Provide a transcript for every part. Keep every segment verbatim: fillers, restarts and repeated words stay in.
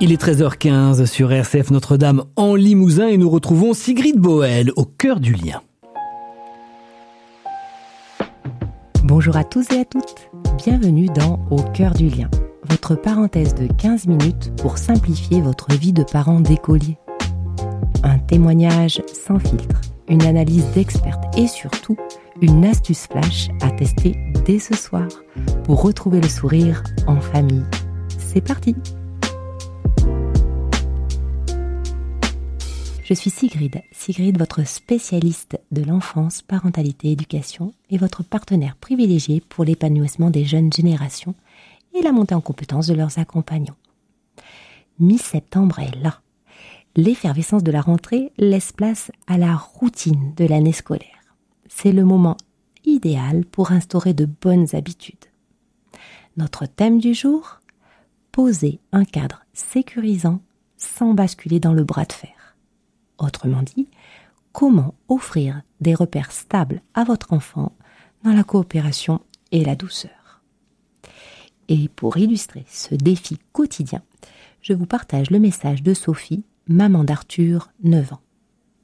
Il est treize heures quinze sur R C F Notre-Dame en Limousin et nous retrouvons Sigrid Boel au cœur du lien. Bonjour à tous et à toutes, bienvenue dans Au cœur du lien, votre parenthèse de quinze minutes pour simplifier votre vie de parent d'écolier. Un témoignage sans filtre, une analyse d'experts et surtout une astuce flash à tester dès ce soir pour retrouver le sourire en famille. C'est parti! Je suis Sigrid, Sigrid, votre spécialiste de l'enfance, parentalité, éducation et votre partenaire privilégié pour l'épanouissement des jeunes générations et la montée en compétence de leurs accompagnants. Mi-septembre est là. L'effervescence de la rentrée laisse place à la routine de l'année scolaire. C'est le moment idéal pour instaurer de bonnes habitudes. Notre thème du jour, poser un cadre sécurisant sans basculer dans le bras de fer. Autrement dit, comment offrir des repères stables à votre enfant dans la coopération et la douceur. Et pour illustrer ce défi quotidien, je vous partage le message de Sophie, maman d'Arthur, neuf ans.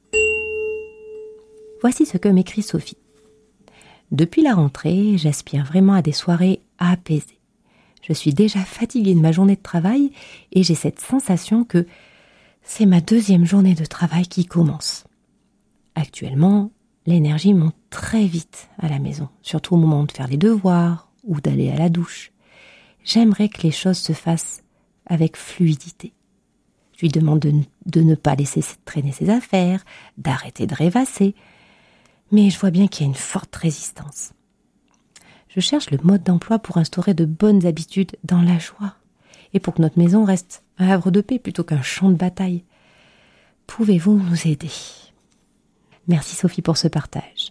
Voici ce que m'écrit Sophie. Depuis la rentrée, j'aspire vraiment à des soirées apaisées. Je suis déjà fatiguée de ma journée de travail et j'ai cette sensation que c'est ma deuxième journée de travail qui commence. Actuellement, l'énergie monte très vite à la maison, surtout au moment de faire les devoirs ou d'aller à la douche. J'aimerais que les choses se fassent avec fluidité. Je lui demande de, de ne pas laisser traîner ses affaires, d'arrêter de rêvasser, mais je vois bien qu'il y a une forte résistance. Je cherche le mode d'emploi pour instaurer de bonnes habitudes dans la joie et pour que notre maison reste un havre de paix plutôt qu'un champ de bataille. Pouvez-vous nous aider ? Merci Sophie pour ce partage.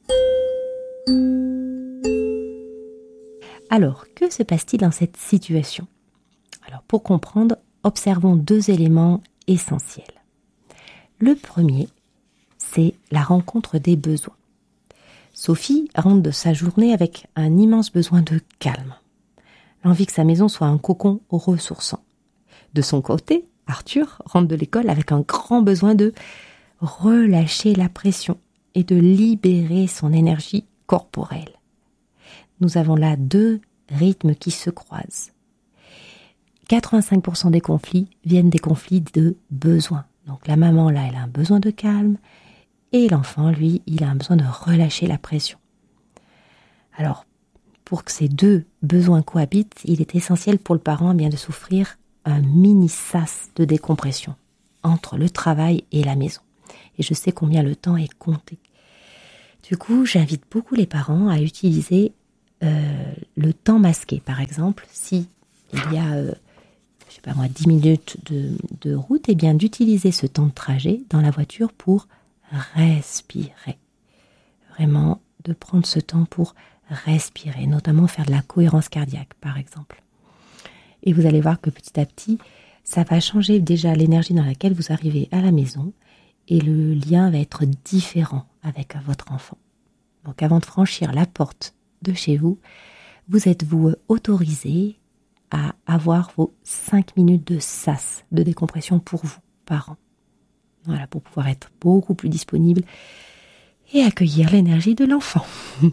Alors, que se passe-t-il dans cette situation ? Alors, pour comprendre, observons deux éléments essentiels. Le premier, c'est la rencontre des besoins. Sophie rentre de sa journée avec un immense besoin de calme. L'envie que sa maison soit un cocon ressourçant. De son côté, Arthur rentre de l'école avec un grand besoin de relâcher la pression et de libérer son énergie corporelle. Nous avons là deux rythmes qui se croisent. quatre-vingt-cinq pour cent des conflits viennent des conflits de besoin. Donc la maman, là, elle a un besoin de calme et l'enfant, lui, il a un besoin de relâcher la pression. Alors, pour que ces deux besoins cohabitent, il est essentiel pour le parent eh bien, de s'offrir un mini sas de décompression entre le travail et la maison. Et je sais combien le temps est compté. Du coup, j'invite beaucoup les parents à utiliser euh, le temps masqué. Par exemple, si il y a, euh, je sais pas moi, dix minutes de, de route, eh bien d'utiliser ce temps de trajet dans la voiture pour respirer. Vraiment, de prendre ce temps pour respirer, notamment faire de la cohérence cardiaque, par exemple. Et vous allez voir que petit à petit, ça va changer déjà l'énergie dans laquelle vous arrivez à la maison et le lien va être différent avec votre enfant. Donc avant de franchir la porte de chez vous, vous êtes-vous autorisé à avoir vos cinq minutes de sas, de décompression pour vous, parents. Voilà, pour pouvoir être beaucoup plus disponible et accueillir l'énergie de l'enfant.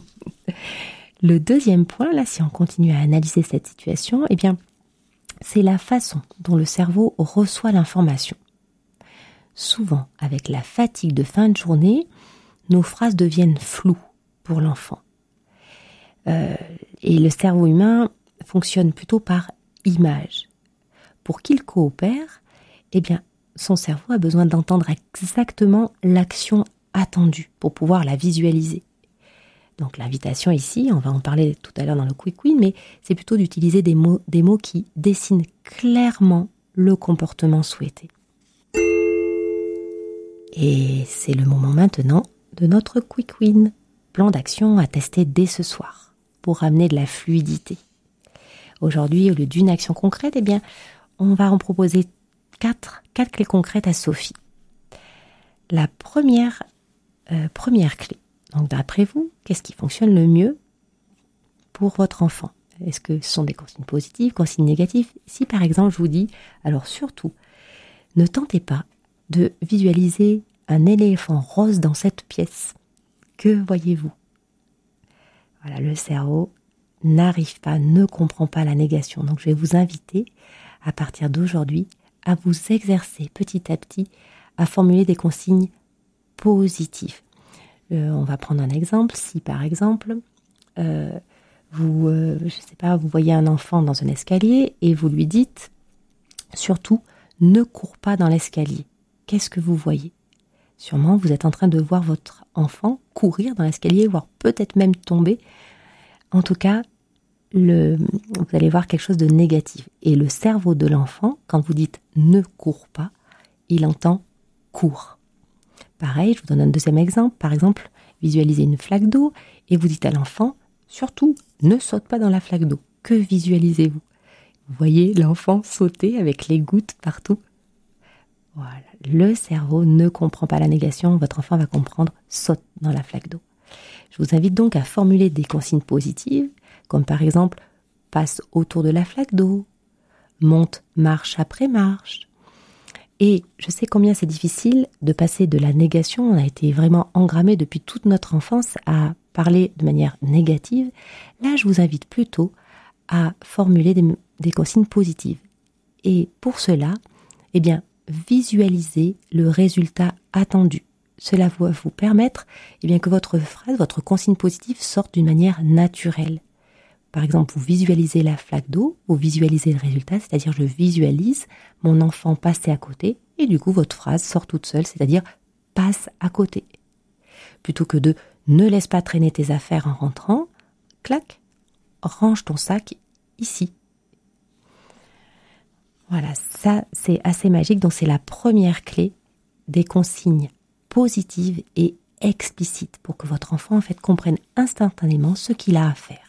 Le deuxième point, là, si on continue à analyser cette situation, eh bien, c'est la façon dont le cerveau reçoit l'information. Souvent, avec la fatigue de fin de journée, nos phrases deviennent floues pour l'enfant. Euh, et le cerveau humain fonctionne plutôt par image. Pour qu'il coopère, eh bien, son cerveau a besoin d'entendre exactement l'action attendue pour pouvoir la visualiser. Donc l'invitation ici, on va en parler tout à l'heure dans le Quick Win, mais c'est plutôt d'utiliser des mots, des mots qui dessinent clairement le comportement souhaité. Et c'est le moment maintenant de notre Quick Win, plan d'action à tester dès ce soir pour ramener de la fluidité. Aujourd'hui, au lieu d'une action concrète, eh bien, on va en proposer quatre, quatre clés concrètes à Sophie. La première, euh, première clé. Donc d'après vous, qu'est-ce qui fonctionne le mieux pour votre enfant ? Est-ce que ce sont des consignes positives, consignes négatives? Si par exemple je vous dis, alors surtout, ne tentez pas de visualiser un éléphant rose dans cette pièce. Que voyez-vous? Voilà, le cerveau n'arrive pas, ne comprend pas la négation. Donc je vais vous inviter, à partir d'aujourd'hui, à vous exercer petit à petit à formuler des consignes positives. Euh, on va prendre un exemple. Si par exemple, euh, vous, euh, je sais pas, vous voyez un enfant dans un escalier et vous lui dites, surtout, ne cours pas dans l'escalier. Qu'est-ce que vous voyez? Sûrement, vous êtes en train de voir votre enfant courir dans l'escalier, voire peut-être même tomber. En tout cas, le, vous allez voir quelque chose de négatif. Et le cerveau de l'enfant, quand vous dites « ne cours pas », il entend « cours ». Pareil, je vous donne un deuxième exemple. Par exemple, visualisez une flaque d'eau et vous dites à l'enfant « surtout, ne saute pas dans la flaque d'eau ». Que visualisez-vous? Vous voyez l'enfant sauter avec les gouttes partout. Voilà, le cerveau ne comprend pas la négation, votre enfant va comprendre « saute dans la flaque d'eau ». Je vous invite donc à formuler des consignes positives, comme par exemple « passe autour de la flaque d'eau »,« monte marche après marche ». Et je sais combien c'est difficile de passer de la négation, on a été vraiment engrammé depuis toute notre enfance à parler de manière négative. Là, je vous invite plutôt à formuler des, des consignes positives. Et pour cela, eh bien, visualisez le résultat attendu. Cela va vous permettre eh bien, que votre phrase, votre consigne positive sorte d'une manière naturelle. Par exemple, vous visualisez la flaque d'eau, vous visualisez le résultat, c'est-à-dire je visualise mon enfant passer à côté, et du coup votre phrase sort toute seule, c'est-à-dire passe à côté. Plutôt que de ne laisse pas traîner tes affaires en rentrant, clac, range ton sac ici. Voilà, ça c'est assez magique, donc c'est la première clé des consignes positives et explicites pour que votre enfant en fait comprenne instantanément ce qu'il a à faire.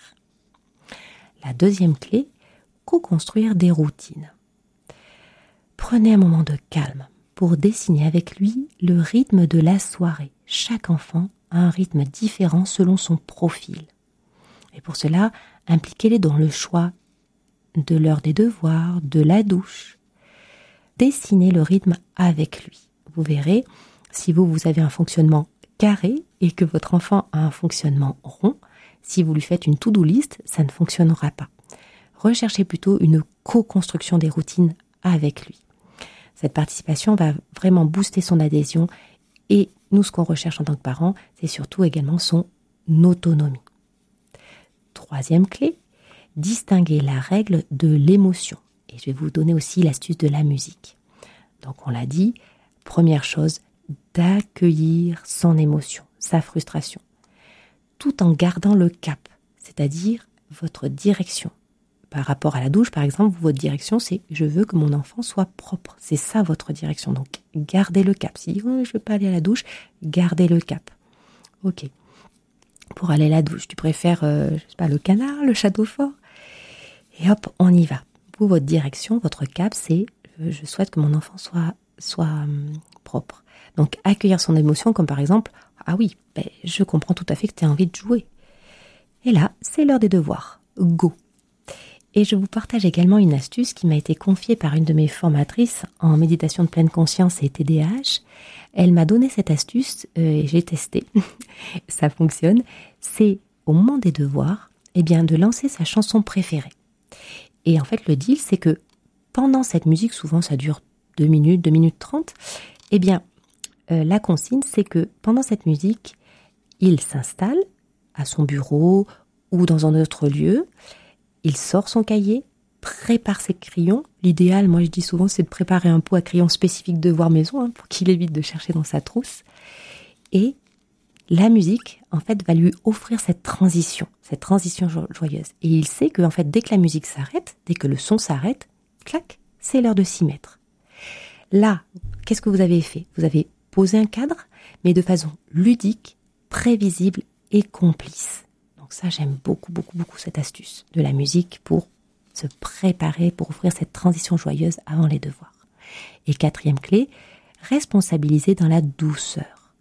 La deuxième clé, co-construire des routines. Prenez un moment de calme pour dessiner avec lui le rythme de la soirée. Chaque enfant a un rythme différent selon son profil. Et pour cela, impliquez-les dans le choix de l'heure des devoirs, de la douche. Dessinez le rythme avec lui. Vous verrez, si vous, vous avez un fonctionnement carré et que votre enfant a un fonctionnement rond, si vous lui faites une to-do list, ça ne fonctionnera pas. Recherchez plutôt une co-construction des routines avec lui. Cette participation va vraiment booster son adhésion et nous, ce qu'on recherche en tant que parents, c'est surtout également son autonomie. Troisième clé, distinguer la règle de l'émotion. Et je vais vous donner aussi l'astuce de la musique. Donc on l'a dit, première chose, d'accueillir son émotion, sa frustration, tout en gardant le cap, c'est-à-dire votre direction. Par rapport à la douche, par exemple, votre direction, c'est « je veux que mon enfant soit propre ». C'est ça votre direction, donc gardez le cap. Si oh, je ne veux pas aller à la douche, gardez le cap. Ok. Pour aller à la douche, tu préfères, euh, je sais pas, le canard, le château fort? Et hop, on y va. Vous, votre direction, votre cap, c'est euh, « je souhaite que mon enfant soit, soit hum, propre ». Donc accueillir son émotion, comme par exemple « ah oui, ben, je comprends tout à fait que tu as envie de jouer ». Et là, c'est l'heure des devoirs. Go! Et je vous partage également une astuce qui m'a été confiée par une de mes formatrices en méditation de pleine conscience et T D A H. Elle m'a donné cette astuce euh, et j'ai testé. Ça fonctionne. C'est au moment des devoirs, eh bien, de lancer sa chanson préférée. Et en fait, le deal, c'est que pendant cette musique, souvent ça dure deux minutes, deux minutes trente, eh bien, euh, la consigne, c'est que pendant cette musique, il s'installe à son bureau ou dans un autre lieu. Il sort son cahier, prépare ses crayons. L'idéal, moi je dis souvent, c'est de préparer un pot à crayons spécifique devoir maison hein, pour qu'il évite de chercher dans sa trousse. Et la musique, en fait, va lui offrir cette transition, cette transition jo- joyeuse. Et il sait que, en fait, dès que la musique s'arrête, dès que le son s'arrête, clac, c'est l'heure de s'y mettre. Là, qu'est-ce que vous avez fait? Vous avez posé un cadre, mais de façon ludique, prévisible et complice. Donc ça, j'aime beaucoup, beaucoup, beaucoup cette astuce de la musique pour se préparer, pour offrir cette transition joyeuse avant les devoirs. Et quatrième clé, responsabiliser dans la douceur.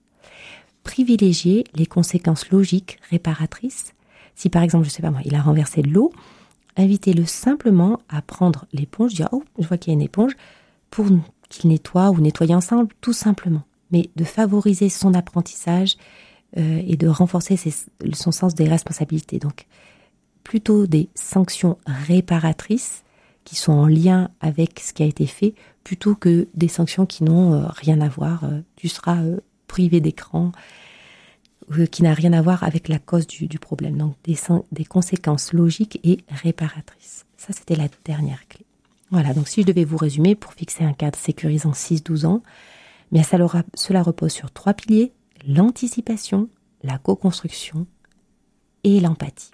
Privilégier les conséquences logiques réparatrices. Si par exemple, je sais pas moi, il a renversé de l'eau, invitez-le simplement à prendre l'éponge, dire « Oh, je vois qu'il y a une éponge », pour qu'il nettoie ou nettoyer ensemble, tout simplement. Mais de favoriser son apprentissage euh, et de renforcer ses, son sens des responsabilités. Donc, plutôt des sanctions réparatrices qui sont en lien avec ce qui a été fait, plutôt que des sanctions qui n'ont euh, rien à voir. Euh, tu seras euh, privé d'écran, euh, qui n'a rien à voir avec la cause du, du problème. Donc, des, des conséquences logiques et réparatrices. Ça, c'était la dernière clé. Voilà, donc si je devais vous résumer, pour fixer un cadre sécurisant six douze ans, bien ça leur a, cela repose sur trois piliers, l'anticipation, la co-construction et l'empathie.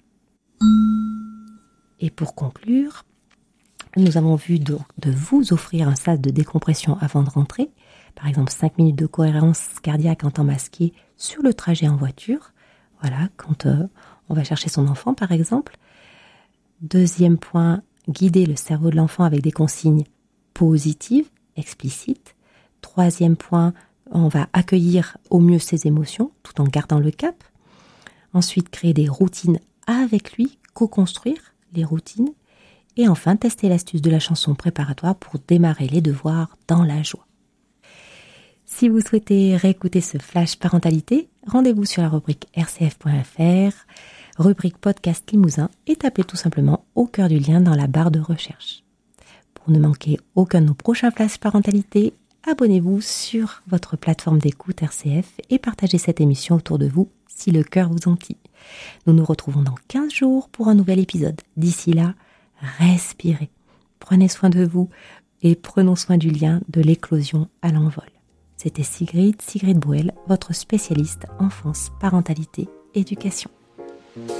Et pour conclure, nous avons vu donc de vous offrir un sas de décompression avant de rentrer, par exemple cinq minutes de cohérence cardiaque en temps masqué sur le trajet en voiture, voilà, quand euh, on va chercher son enfant par exemple. Deuxième point, guider le cerveau de l'enfant avec des consignes positives, explicites. Troisième point, on va accueillir au mieux ses émotions tout en gardant le cap. Ensuite, créer des routines avec lui, co-construire les routines. Et enfin, tester l'astuce de la chanson préparatoire pour démarrer les devoirs dans la joie. Si vous souhaitez réécouter ce flash parentalité, rendez-vous sur la rubrique r c f point f r, rubrique podcast Limousin, et tapez tout simplement au cœur du lien dans la barre de recherche. Pour ne manquer aucun de nos prochains flashs parentalité, abonnez-vous sur votre plateforme d'écoute R C F et partagez cette émission autour de vous si le cœur vous en tille. Nous nous retrouvons dans quinze jours pour un nouvel épisode. D'ici là, respirez, prenez soin de vous et prenons soin du lien de l'éclosion à l'envol. C'était Sigrid, Sigrid Boel, votre spécialiste enfance, parentalité, éducation.